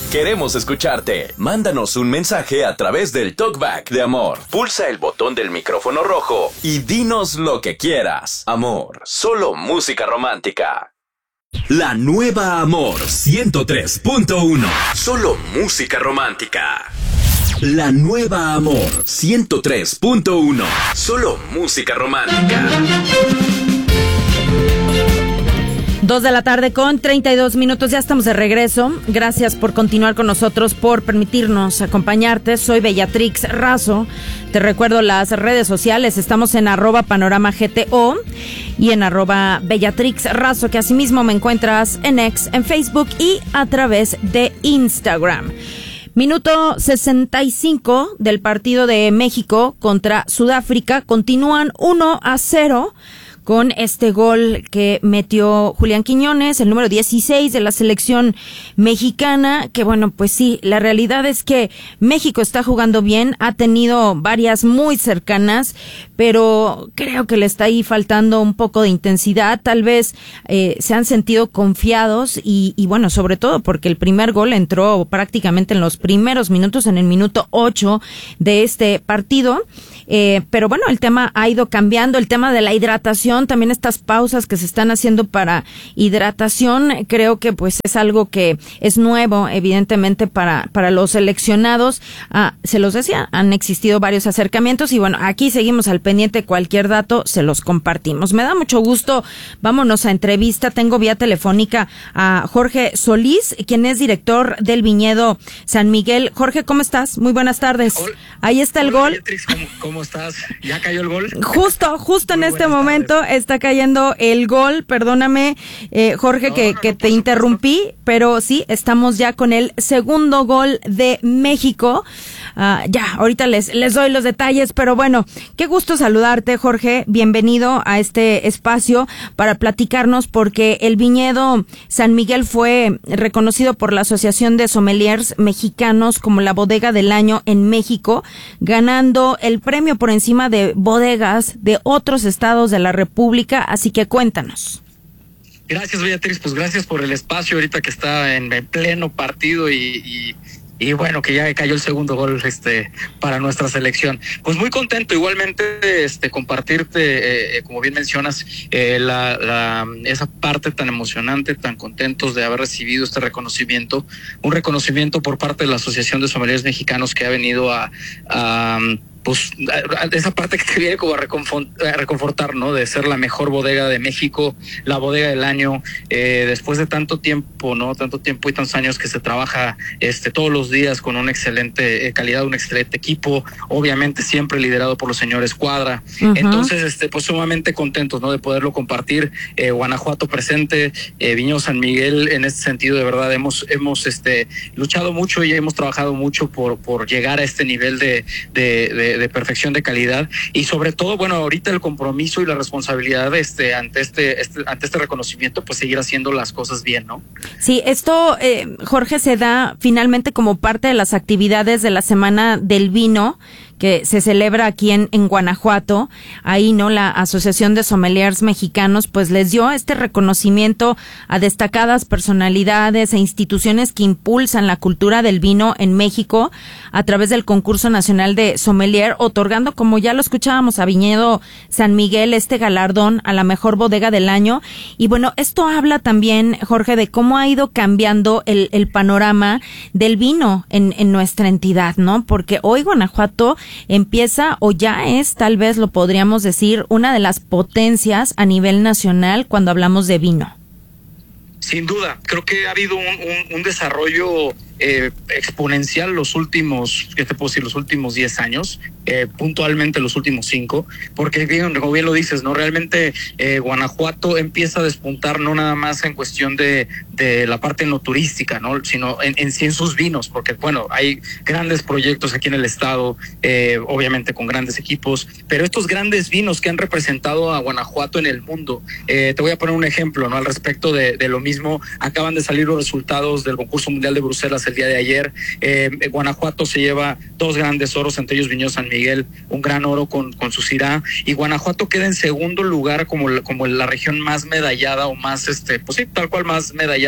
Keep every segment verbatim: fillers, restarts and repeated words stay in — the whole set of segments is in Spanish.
Queremos escucharte. Mándanos un mensaje a través del Talkback de Amor. Pulsa el botón del micrófono rojo y dinos lo que quieras. Amor, solo música romántica. La nueva Amor ciento tres punto uno. Solo música romántica. La nueva Amor ciento tres punto uno. Solo música romántica. Dos de la tarde con treinta y dos minutos, ya estamos de regreso. Gracias por continuar con nosotros, por permitirnos acompañarte. Soy Bellatrix Razo. Te recuerdo las redes sociales, estamos en arroba panorama G T O y en arroba Bellatrix Razo, que asimismo me encuentras en X, en Facebook y a través de Instagram. Minuto sesenta y cinco del partido de México contra Sudáfrica, continúan uno a cero. Con este gol que metió Julián Quiñones, el número dieciséis de la selección mexicana, que bueno, pues sí, la realidad es que México está jugando bien, ha tenido varias muy cercanas, pero creo que le está ahí faltando un poco de intensidad, tal vez eh, se han sentido confiados y, y bueno, sobre todo porque el primer gol entró prácticamente en los primeros minutos, en el minuto ocho de este partido. Eh, pero bueno, el tema ha ido cambiando, el tema de la hidratación, también estas pausas que se están haciendo para hidratación, creo que pues es algo que es nuevo, evidentemente, para, para los seleccionados. Ah, se los decía, han existido varios acercamientos y bueno, aquí seguimos al pendiente, cualquier dato se los compartimos. Me da mucho gusto, vámonos a entrevista, tengo vía telefónica a Jorge Solís, quien es director del Viñedo San Miguel. Jorge, ¿cómo estás? Muy buenas tardes. Hola. Ahí está el Hola, gol. Beatriz, ¿cómo, ¿cómo estás? ¿Ya cayó el gol? Justo, justo en Muy este buenas momento tardes. está cayendo el gol. Perdóname, eh, Jorge, No, que, no, que no, te por interrumpí, supuesto. pero sí, estamos ya con el segundo gol de México. Uh, ya, ahorita les, les doy los detalles, pero bueno, qué gusto saludarte, Jorge. Bienvenido a este espacio para platicarnos, porque el Viñedo San Miguel fue reconocido por la Asociación de Sommeliers Mexicanos como la bodega del año en México, ganando el premio por encima de bodegas de otros estados de la República, así que cuéntanos. Gracias, Beatriz, pues gracias por el espacio ahorita que está en, en pleno partido y, y, y bueno, que ya cayó el segundo gol este para nuestra selección. Pues muy contento igualmente este compartirte, eh, como bien mencionas, eh, la, la esa parte tan emocionante, tan contentos de haber recibido este reconocimiento, un reconocimiento por parte de la Asociación de Sommeliers Mexicanos que ha venido a, a pues esa parte que te viene como a reconfortar, ¿no? De ser la mejor bodega de México, la bodega del año, eh, después de tanto tiempo, ¿no? Tanto tiempo y tantos años que se trabaja este todos los días con una excelente eh, calidad, un excelente equipo, obviamente siempre liderado por los señores Cuadra. Uh-huh. Entonces, este, pues sumamente contentos, ¿no? De poderlo compartir. Eh, Guanajuato presente, eh, Viñedo San Miguel, en este sentido, de verdad, hemos, hemos este, luchado mucho y hemos trabajado mucho por, por llegar a este nivel de, de, de de perfección de calidad y sobre todo, bueno, ahorita el compromiso y la responsabilidad este ante este, este ante este reconocimiento, pues seguir haciendo las cosas bien, ¿no? Sí, esto, eh, Jorge, se da finalmente como parte de las actividades de la Semana del Vino que se celebra aquí en, en Guanajuato. Ahí, ¿no? La Asociación de Sommeliers Mexicanos, pues les dio este reconocimiento a destacadas personalidades e instituciones que impulsan la cultura del vino en México a través del Concurso Nacional de Sommelier, otorgando, como ya lo escuchábamos, a Viñedo San Miguel este galardón a la mejor bodega del año. Y bueno, esto habla también, Jorge, de cómo ha ido cambiando el, el panorama del vino en, en nuestra entidad, ¿no? Porque hoy Guanajuato empieza, o ya es, tal vez lo podríamos decir, una de las potencias a nivel nacional cuando hablamos de vino. Sin duda, creo que ha habido un, un, un desarrollo eh, exponencial los últimos, ¿qué te puedo decir? Los últimos diez años, eh, puntualmente los últimos cinco, porque bien, como bien lo dices, ¿no? Realmente eh, Guanajuato empieza a despuntar no nada más en cuestión de, de la parte no turística, ¿no? Sino en, en sí en sus vinos, porque bueno, hay grandes proyectos aquí en el estado, eh, obviamente con grandes equipos, pero estos grandes vinos que han representado a Guanajuato en el mundo, eh, te voy a poner un ejemplo, ¿no? Al respecto de, de lo mismo, acaban de salir los resultados del concurso mundial de Bruselas el día de ayer. eh, Guanajuato se lleva dos grandes oros, entre ellos Viñedo San Miguel, un gran oro con, con su Syrah, y Guanajuato queda en segundo lugar como, como la región más medallada o más, este, pues sí, tal cual más medallada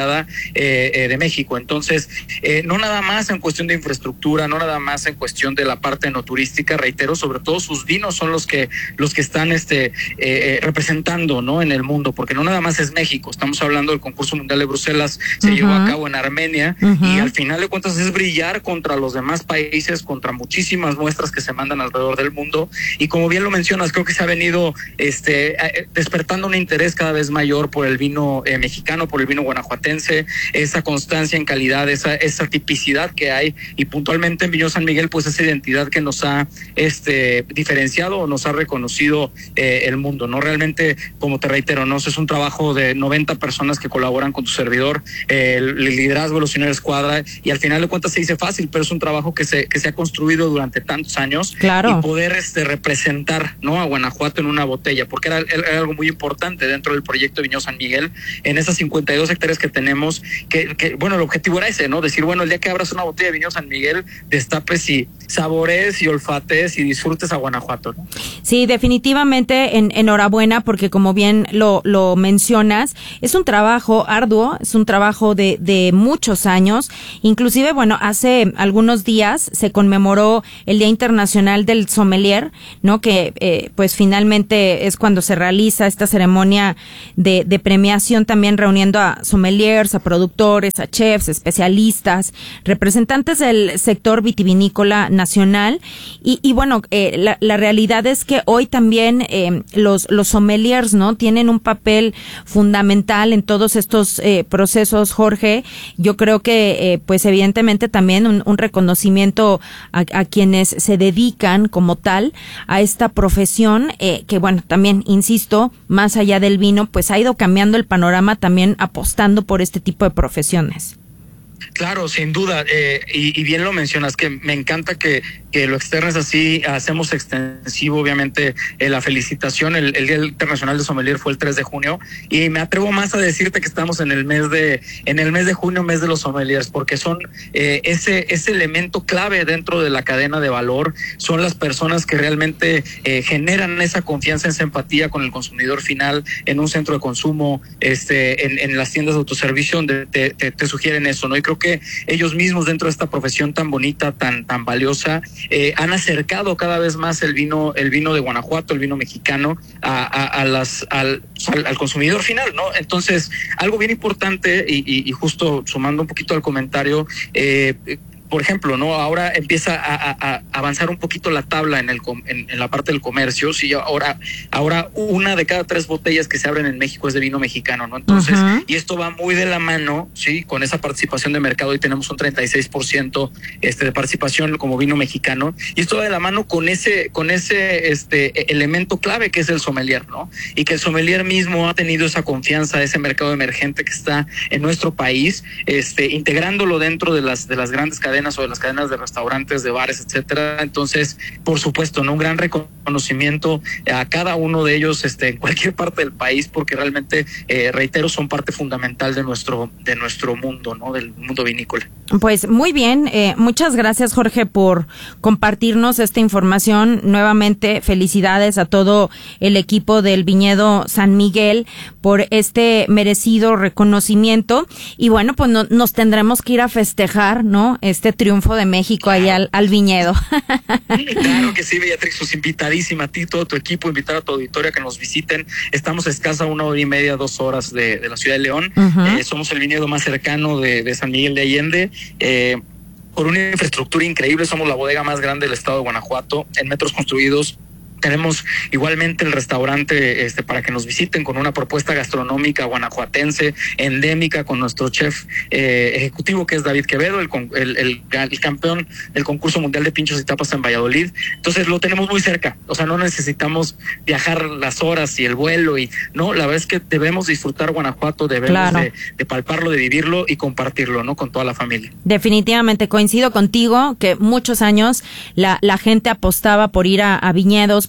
diferenciada eh, eh, de México. Entonces, eh, no nada más en cuestión de infraestructura, no nada más en cuestión de la parte no turística, reitero, sobre todo sus vinos son los que los que están este eh, representando, ¿no?, en el mundo, porque no nada más es México. Estamos hablando del concurso mundial de Bruselas, se uh-huh. llevó a cabo en Armenia, uh-huh. y al final de cuentas es brillar contra los demás países, contra muchísimas muestras que se mandan alrededor del mundo. Y como bien lo mencionas, creo que se ha venido este despertando un interés cada vez mayor por el vino eh, mexicano, por el vino guanajuatense, esa constancia en calidad, esa esa tipicidad que hay, y puntualmente en Viñedo San Miguel, pues esa identidad que nos ha este diferenciado o nos ha reconocido eh, el mundo, ¿no? Realmente, como te reitero, no es un trabajo de noventa personas que colaboran con tu servidor, eh, el, el liderazgo de los señores Escuadra, y al final de cuentas se dice fácil, pero es un trabajo que se que se ha construido durante tantos años. Claro. Y poder este representar, ¿no?, a Guanajuato en una botella, porque era, era algo muy importante dentro del proyecto de Viñedo San Miguel, en esas cincuenta y dos hectáreas que tenemos, que, que bueno, el objetivo era ese, ¿no? Decir, bueno, el día que abras una botella de Viñedo San Miguel, destapes y sabores y olfates y disfrutes a Guanajuato, ¿no? Sí, definitivamente en, enhorabuena, porque como bien lo, lo mencionas, es un trabajo arduo, es un trabajo de, de muchos años. Inclusive, bueno, hace algunos días se conmemoró el Día Internacional del Sommelier, ¿no? Que eh, pues finalmente es cuando se realiza esta ceremonia de, de premiación, también reuniendo a sommeliers, a productores, a chefs, especialistas, representantes del sector vitivinícola nacional. Y, y bueno, eh, la, la realidad es que hoy también eh, los, los sommeliers, ¿no?, tienen un papel fundamental en todos estos eh, procesos, Jorge. Yo creo que, eh, pues evidentemente también un, un reconocimiento a, a quienes se dedican como tal a esta profesión, eh, que bueno, también, insisto, más allá del vino, pues ha ido cambiando el panorama, también apostando por este tipo de profesiones. Claro, sin duda, eh, y, y bien lo mencionas, que me encanta que, que lo externes así. Hacemos extensivo, obviamente, eh, la felicitación. El, el Día Internacional de Sommelier fue el tres de junio, y me atrevo más a decirte que estamos en el mes de en el mes de junio, mes de los sommeliers, porque son eh, ese ese elemento clave dentro de la cadena de valor. Son las personas que realmente eh, generan esa confianza, esa empatía con el consumidor final en un centro de consumo, este, en, en las tiendas de autoservicio, donde te, te, te sugieren eso, ¿no? Y creo que ellos mismos, dentro de esta profesión tan bonita, tan tan valiosa, eh, han acercado cada vez más el vino el vino de Guanajuato, el vino mexicano, a, a, a las al, al, al consumidor final, ¿no? Entonces, algo bien importante, y, y, y justo sumando un poquito al comentario, eh, por ejemplo, ¿no? Ahora empieza a, a, a avanzar un poquito la tabla en el en, en la parte del comercio. Sí, ahora ahora una de cada tres botellas que se abren en México es de vino mexicano, ¿no? Entonces, uh-huh. y esto va muy de la mano, sí, con esa participación de mercado. Hoy tenemos un treinta y seis por ciento este de participación como vino mexicano, y esto va de la mano con ese con ese este elemento clave que es el sommelier, ¿no? Y que el sommelier mismo ha tenido esa confianza, ese mercado emergente que está en nuestro país, este integrándolo dentro de las de las grandes cadenas o de las cadenas de restaurantes, de bares, etcétera. Entonces, por supuesto, ¿no?, un gran reconocimiento a cada uno de ellos, este, en cualquier parte del país, porque realmente, eh, reitero, son parte fundamental de nuestro, de nuestro mundo, ¿no?, del mundo vinícola. Pues muy bien, eh, muchas gracias, Jorge, por compartirnos esta información. Nuevamente, felicidades a todo el equipo del Viñedo San Miguel por este merecido reconocimiento. Y bueno, pues no, nos tendremos que ir a festejar, ¿no?, este triunfo de México ahí al, al viñedo. Claro que sí, Beatrix, pues invitadísima a ti, todo tu equipo, invitar a tu auditorio a que nos visiten. Estamos a escasa una hora y media, dos horas de, de la ciudad de León. Uh-huh. Eh, somos el viñedo más cercano de, de San Miguel de Allende. Eh, por una infraestructura increíble, somos la bodega más grande del estado de Guanajuato, en metros construidos. Tenemos igualmente el restaurante este para que nos visiten, con una propuesta gastronómica guanajuatense, endémica, con nuestro chef eh, ejecutivo, que es David Quevedo, el, el, el, el campeón del concurso mundial de pinchos y tapas en Valladolid. Entonces lo tenemos muy cerca, o sea, no necesitamos viajar las horas y el vuelo, y no, la verdad es que debemos disfrutar Guanajuato, debemos claro. de, de palparlo, de vivirlo y compartirlo, ¿no?, con toda la familia. Definitivamente coincido contigo que muchos años la, la gente apostaba por ir a, a viñedos,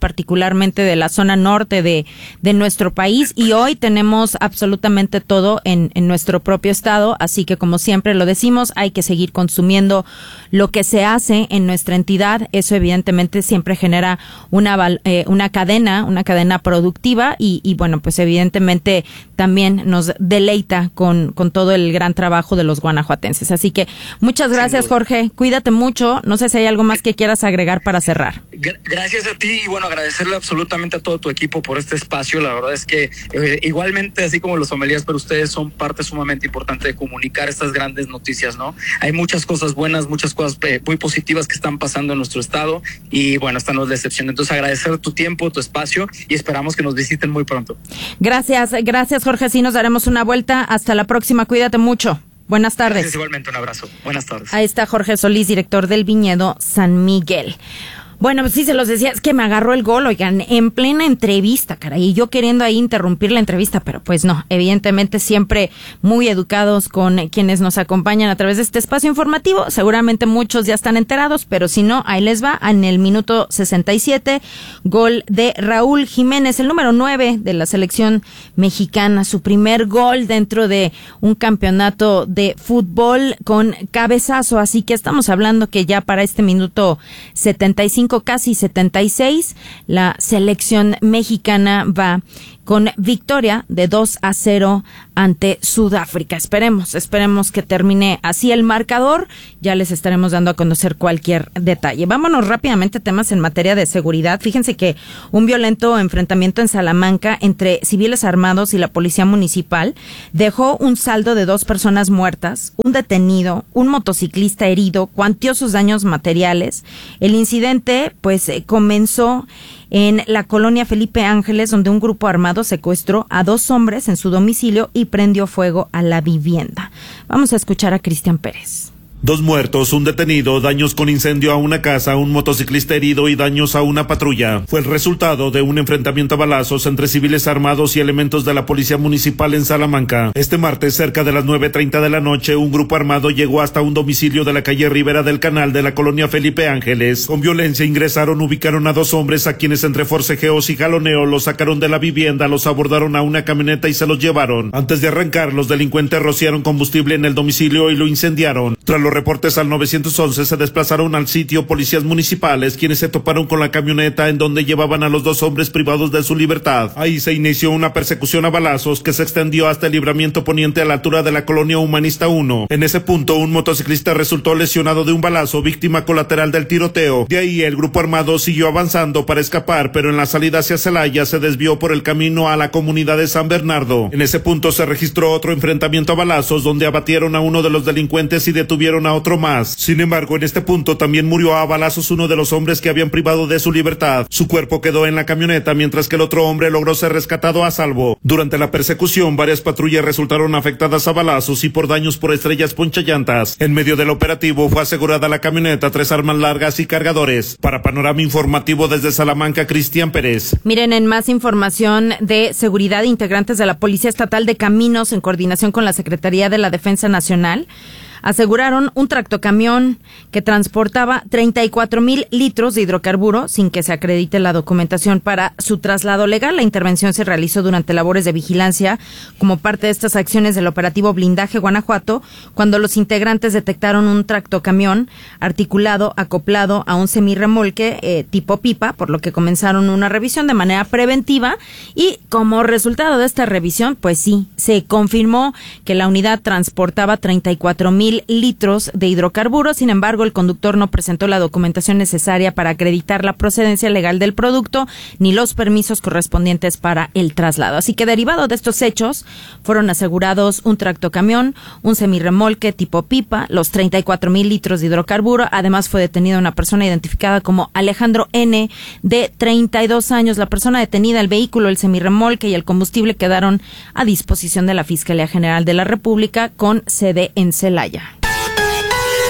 particularmente de la zona norte de, de nuestro país, y hoy tenemos absolutamente todo en, en nuestro propio estado, así que como siempre lo decimos, hay que seguir consumiendo lo que se hace en nuestra entidad. Eso evidentemente siempre genera una, eh, una cadena, una cadena productiva y, y bueno, pues evidentemente también nos deleita con, con todo el gran trabajo de los guanajuatenses. Así que muchas gracias, Jorge, cuídate mucho, no sé si hay algo más que quieras agregar para cerrar. Gracias a ti y bueno, agradecerle absolutamente a todo tu equipo por este espacio. La verdad es que eh, igualmente, así como los sommeliers, pero ustedes son parte sumamente importante de comunicar estas grandes noticias, ¿no? Hay muchas cosas buenas, muchas cosas eh, muy positivas que están pasando en nuestro estado y bueno, esta no es la excepción. Entonces agradecer tu tiempo, tu espacio y esperamos que nos visiten muy pronto. Gracias, gracias Jorge, sí nos daremos una vuelta. Hasta la próxima, cuídate mucho. Buenas tardes. Gracias, igualmente, un abrazo. Buenas tardes. Ahí está Jorge Solís, director del Viñedo San Miguel. Bueno, pues sí, se los decía, es que me agarró el gol, oigan, en plena entrevista, caray, y yo queriendo ahí interrumpir la entrevista, pero pues no, evidentemente siempre muy educados con quienes nos acompañan a través de este espacio informativo. Seguramente muchos ya están enterados, pero si no, ahí les va, en el minuto sesenta y siete, gol de Raúl Jiménez, el número nueve de la selección mexicana, su primer gol dentro de un campeonato de fútbol con cabezazo, así que estamos hablando que ya para este minuto setenta y cinco, casi setenta y seis, la selección mexicana va con victoria de dos a cero ante Sudáfrica. Esperemos, esperemos que termine así el marcador. Ya les estaremos dando a conocer cualquier detalle. Vámonos rápidamente a temas en materia de seguridad. Fíjense que un violento enfrentamiento en Salamanca entre civiles armados y la policía municipal dejó un saldo de dos personas muertas, un detenido, un motociclista herido, cuantiosos daños materiales. El incidente, pues, eh, comenzó en la colonia Felipe Ángeles, donde un grupo armado secuestró a dos hombres en su domicilio y prendió fuego a la vivienda. Vamos a escuchar a Cristian Pérez. Dos muertos, un detenido, daños con incendio a una casa, un motociclista herido y daños a una patrulla. Fue el resultado de un enfrentamiento a balazos entre civiles armados y elementos de la policía municipal en Salamanca. Este martes, cerca de las nueve treinta de la noche, un grupo armado llegó hasta un domicilio de la calle Rivera del Canal de la colonia Felipe Ángeles. Con violencia ingresaron, ubicaron a dos hombres a quienes entre forcejeos y jaloneo los sacaron de la vivienda, los abordaron a una camioneta y se los llevaron. Antes de arrancar, los delincuentes rociaron combustible en el domicilio y lo incendiaron. Tras los reportes al nueve once se desplazaron al sitio policías municipales, quienes se toparon con la camioneta en donde llevaban a los dos hombres privados de su libertad. Ahí se inició una persecución a balazos que se extendió hasta el libramiento poniente a la altura de la colonia Humanista uno. En ese punto, un motociclista resultó lesionado de un balazo, víctima colateral del tiroteo. De ahí, el grupo armado siguió avanzando para escapar, pero en la salida hacia Celaya se desvió por el camino a la comunidad de San Bernardo. En ese punto se registró otro enfrentamiento a balazos, donde abatieron a uno de los delincuentes y detuvieron a otro más. Sin embargo, en este punto también murió a balazos uno de los hombres que habían privado de su libertad. Su cuerpo quedó en la camioneta, mientras que el otro hombre logró ser rescatado a salvo. Durante la persecución, varias patrullas resultaron afectadas a balazos y por daños por estrellas ponchallantas. En medio del operativo fue asegurada la camioneta, tres armas largas y cargadores. Para Panorama Informativo desde Salamanca, Cristian Pérez. Miren, en más información de seguridad, integrantes de la Policía Estatal de Caminos, en coordinación con la Secretaría de la Defensa Nacional, aseguraron un tractocamión que transportaba treinta y cuatro mil litros de hidrocarburo sin que se acredite la documentación para su traslado legal. La intervención se realizó durante labores de vigilancia como parte de estas acciones del operativo Blindaje Guanajuato, cuando los integrantes detectaron un tractocamión articulado, acoplado a un semirremolque eh, tipo pipa, por lo que comenzaron una revisión de manera preventiva y como resultado de esta revisión, pues sí, se confirmó que la unidad transportaba treinta y cuatro mil litros de hidrocarburos. Sin embargo, el conductor no presentó la documentación necesaria para acreditar la procedencia legal del producto ni los permisos correspondientes para el traslado. Así que derivado de estos hechos, fueron asegurados un tractocamión, un semirremolque tipo pipa, los treinta y cuatro mil litros de hidrocarburo. Además, fue detenida una persona identificada como Alejandro N., de treinta y dos años. La persona detenida, el vehículo, el semirremolque y el combustible quedaron a disposición de la Fiscalía General de la República con sede en Celaya.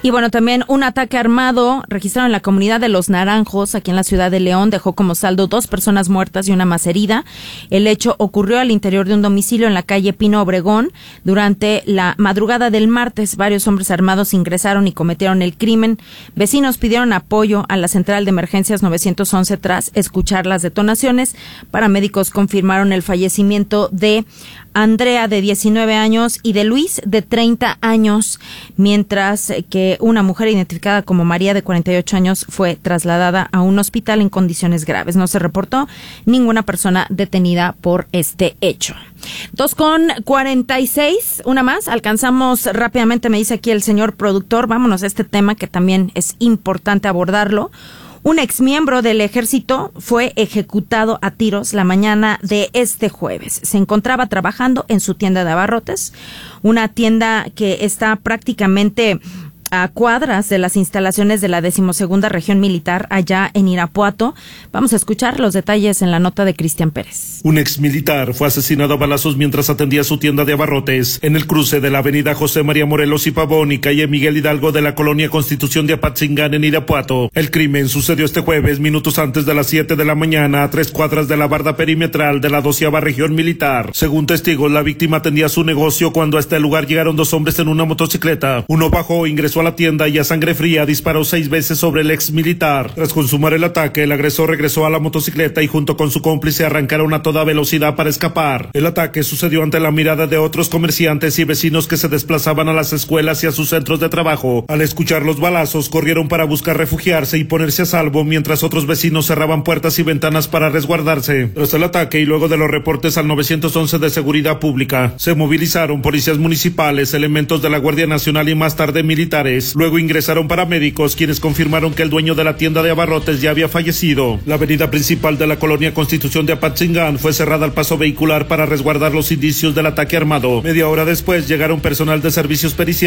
Y bueno, también un ataque armado registrado en la comunidad de Los Naranjos, aquí en la ciudad de León, dejó como saldo dos personas muertas y una más herida. El hecho ocurrió al interior de un domicilio en la calle Pino Obregón. Durante la madrugada del martes, varios hombres armados ingresaron y cometieron el crimen. Vecinos pidieron apoyo a la central de emergencias nueve once tras escuchar las detonaciones. Paramédicos confirmaron el fallecimiento de Andrea, de diecinueve años, y de Luis, de treinta años, mientras que una mujer identificada como María, de cuarenta y ocho años, fue trasladada a un hospital en condiciones graves. No se reportó ninguna persona detenida por este hecho. Dos con cuarenta y seis, una más, alcanzamos rápidamente, me dice aquí el señor productor. Vámonos a este tema que también es importante abordarlo. Un exmiembro del ejército fue ejecutado a tiros la mañana de este jueves. Se encontraba trabajando en su tienda de abarrotes, una tienda que está prácticamente a cuadras de las instalaciones de la decimosegunda Región Militar allá en Irapuato. Vamos a escuchar los detalles en la nota de Cristian Pérez. Un exmilitar fue asesinado a balazos mientras atendía su tienda de abarrotes en el cruce de la avenida José María Morelos y Pavón y calle Miguel Hidalgo de la colonia Constitución de Apatzingán en Irapuato. El crimen sucedió este jueves, minutos antes de las siete de la mañana, a tres cuadras de la barda perimetral de la doceava Región Militar. Según testigos, la víctima atendía su negocio cuando a este lugar llegaron dos hombres en una motocicleta. Uno bajó, ingresó a la tienda y a sangre fría disparó seis veces sobre el ex militar. Tras consumar el ataque, el agresor regresó a la motocicleta y junto con su cómplice arrancaron a toda velocidad para escapar. El ataque sucedió ante la mirada de otros comerciantes y vecinos que se desplazaban a las escuelas y a sus centros de trabajo. Al escuchar los balazos, corrieron para buscar refugiarse y ponerse a salvo, mientras otros vecinos cerraban puertas y ventanas para resguardarse. Tras el ataque y luego de los reportes al nueve once de Seguridad Pública, se movilizaron policías municipales, elementos de la Guardia Nacional y más tarde militares. Luego ingresaron paramédicos, quienes confirmaron que el dueño de la tienda de abarrotes ya había fallecido. La avenida principal de la colonia Constitución de Apatzingán fue cerrada al paso vehicular para resguardar los indicios del ataque armado. Media hora después llegaron personal de servicios periciales